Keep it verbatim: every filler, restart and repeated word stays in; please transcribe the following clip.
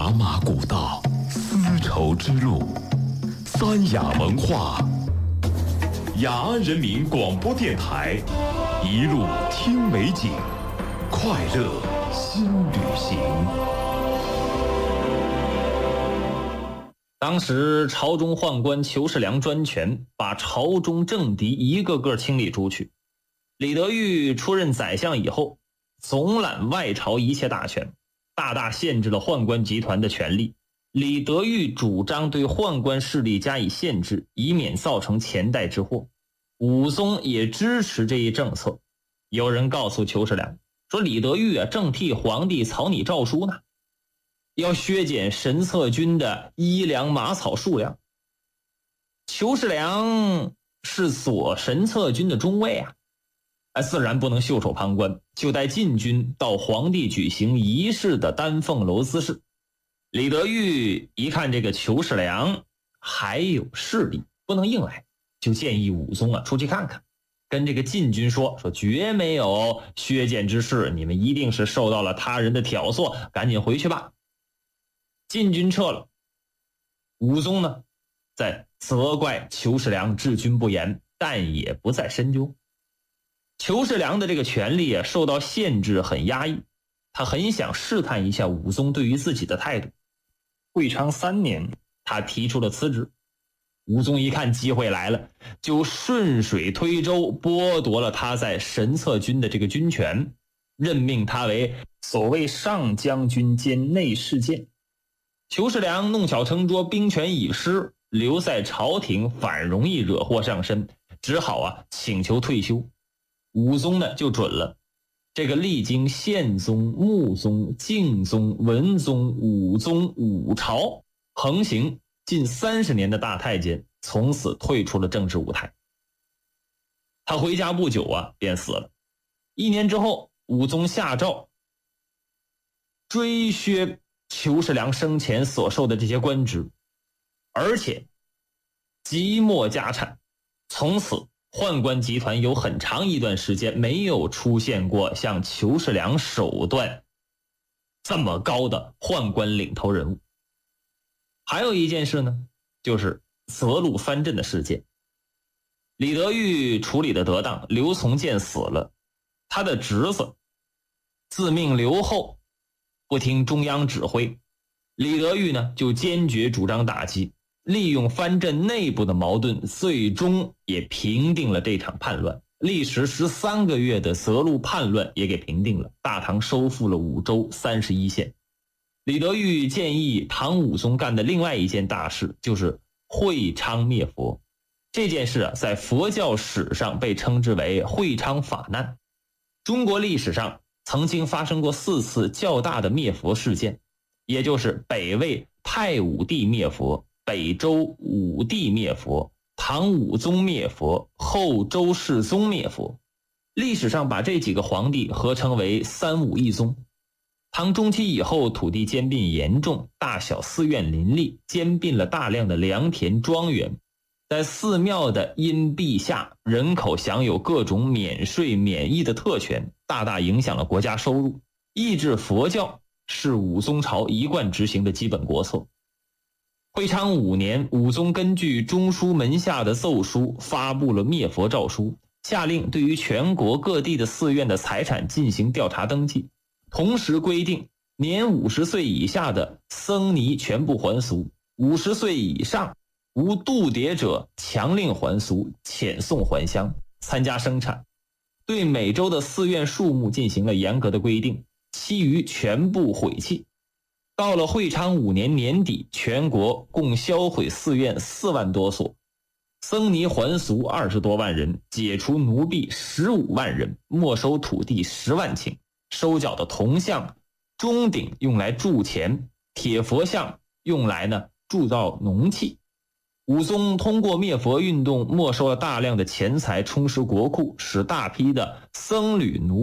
茶马古道，丝绸之路，三雅文化，雅安人民广播电台，一路听美景，快乐新旅行。 当时朝中宦官裘世良专权，把朝中政敌一个个清理出去。李德裕出任宰相以后，总揽外朝一切大权，大大限制了宦官集团的权力。李德裕主张对宦官势力加以限制，以免造成前代之祸。武松也支持这一政策。有人告诉裘世良说，李德裕啊正替皇帝草拟诏书呢，要削减神策军的衣粮马草数量。裘世良是左神策军的中尉啊，自然不能袖手旁观，就带禁军到皇帝举行仪式的丹凤楼滋事。李德裕一看这个裘世良还有势力，不能硬来，就建议武松啊出去看看，跟这个禁军说说绝没有削减之事，你们一定是受到了他人的挑唆，赶紧回去吧。禁军撤了，武松呢在责怪裘世良治军不严，但也不再深究。裘世良的这个权力啊受到限制，很压抑，他很想试探一下武松对于自己的态度。会昌三年，他提出了辞职。武松一看机会来了，就顺水推舟剥夺了他在神策军的这个军权，任命他为所谓上将军兼内侍监。裘世良弄巧成拙，兵权已失，留在朝廷反容易惹祸上身，只好啊请求退休。武松呢就准了。这个历经宪宗、穆宗、敬宗、文宗、武宗、武朝横行近三十年的大太监，从此退出了政治舞台。他回家不久啊便死了。一年之后，武宗下诏追削裘世良生前所受的这些官职，而且即没家产。从此宦官集团有很长一段时间没有出现过像裘世良手段这么高的宦官领头人物。还有一件事呢，就是择路藩镇的事件。李德裕处理的得当，刘从谏死了，他的侄子自命刘后，不听中央指挥，李德裕呢就坚决主张打击，利用藩镇内部的矛盾，最终也平定了这场叛乱。历时十三个月的择路叛乱也给平定了，大唐收复了五州三十一县。李德裕建议唐武宗干的另外一件大事，就是会昌灭佛。这件事啊，在佛教史上被称之为会昌法难。中国历史上曾经发生过四次较大的灭佛事件，也就是北魏太武帝灭佛、北周武帝灭佛、唐武宗灭佛、后周世宗灭佛。历史上把这几个皇帝合称为三武一宗。唐中期以后，土地兼并严重，大小寺院林立，兼并了大量的良田庄园。在寺庙的荫蔽下，人口享有各种免税免役的特权，大大影响了国家收入。抑制佛教是武宗朝一贯执行的基本国策。会昌五年，武宗根据中书门下的奏书发布了灭佛诏书，下令对于全国各地的寺院的财产进行调查登记，同时规定年五十岁以下的僧尼全部还俗，五十岁以上无度牒者强令还俗，遣送还乡参加生产。对每州的寺院数目进行了严格的规定，其余全部毁弃。到了会昌五年年底，全国共销毁寺院四万多所，僧尼还俗二十多万人，解除奴婢十五万人，没收土地十万顷，收缴的铜像、钟鼎用来铸钱，铁佛像用来呢铸造农器。武宗通过灭佛运动没收了大量的钱财，充实国库，使大批的僧侣奴